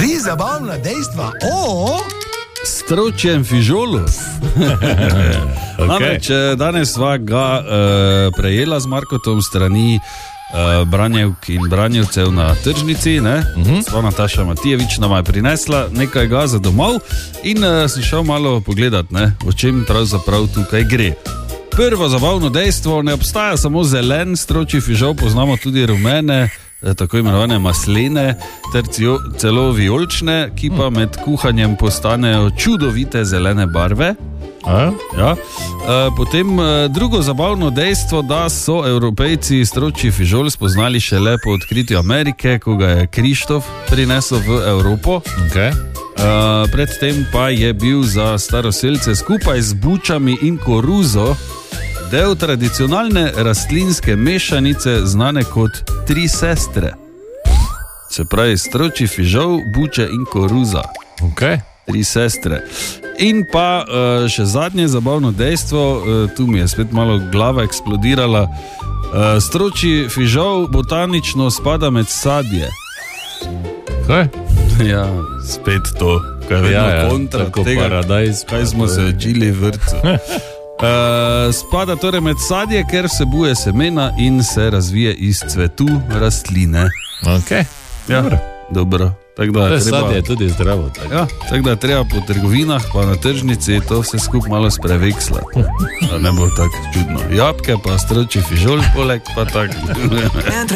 3 zabavna dejstva o stročjem fižolu. Namreč, danes sva ga prejela z Markotom strani branjevk in branjevcev na tržnici, ne? Sva Nataša Matijevič nama je prinesla nekaj ga za domov in si šel malo pogledat, ne? O čem pravzaprav tukaj gre. Prvo zabavno dejstvo, ne obstaja samo zelen stročji fižol, poznamo tudi rumene, tako imenovane maslene, ter celo vijolične, ki pa med kuhanjem postanejo čudovite zelene barve. Ja. Potem drugo zabavno dejstvo, da so Evropejci stročji fižol spoznali šele po odkritju Amerike, ko ga je Krištof prinesel v Evropo. Predtem pa je bil za staroselce skupaj z bučami in koruzo del tradicionalne rastlinske mešanice znane kot 3 sestre. Se pravi stročji fižol, buče in koruza. 3 sestre. In pa še zadnje zabavno dejstvo, tu mi je spet malo glava eksplodirala. Stročji fižol botanično spada med sadje. Kaj? Ja, spet to, kaj vedno kontra tega, paradajz, kaj smo se učili v vrtcu. Spada torej med sadje, ker vsebuje semena in se razvije iz cvetu rastline. Ja, dobro. Sadje je tudi zdravo. Tako da je treba po trgovinah pa na tržnici to vse skupaj malo sprevekslati. Da ne bo tako čudno. Jabke pa stročji fižol poleg pa tako.